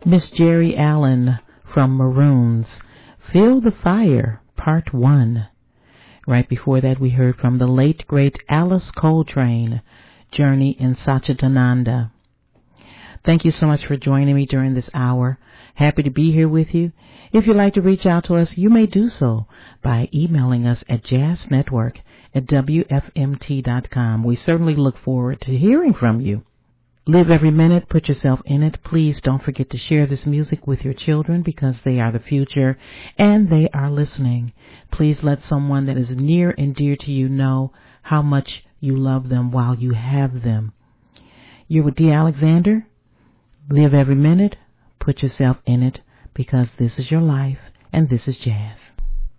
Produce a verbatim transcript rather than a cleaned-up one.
Miss Jerry Allen from Maroons, Feel the Fire, Part one. Right before that, we heard from the late, great Alice Coltrane, Journey in Satchidananda. Thank you so much for joining me during this hour. Happy to be here with you. If you'd like to reach out to us, you may do so by emailing us at jazznetwork at w f m t dot com. We certainly look forward to hearing from you. Live every minute, put yourself in it. Please don't forget to share this music with your children because they are the future and they are listening. Please let someone that is near and dear to you know how much you love them while you have them. You're with Dee Alexander. Live every minute, put yourself in it because this is your life and this is jazz.